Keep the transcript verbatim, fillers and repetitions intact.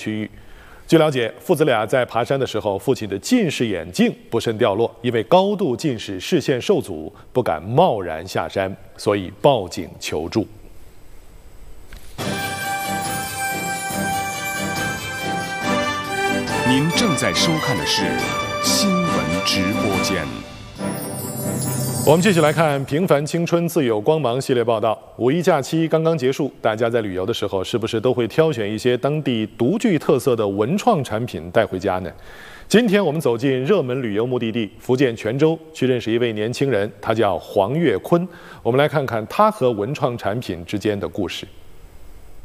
区域。据了解，父子俩在爬山的时候，父亲的近视眼镜不慎掉落，因为高度近视，视线受阻，不敢贸然下山，所以报警求助。 您正在收看的是新闻直播间。 我们继续来看《平凡青春自有光芒》系列报道。五一假期刚刚结束，大家在旅游的时候，是不是都会挑选一些当地独具特色的文创产品带回家呢？今天我们走进热门旅游目的地福建泉州，去认识一位年轻人，他叫黄月坤。我们来看看他和文创产品之间的故事。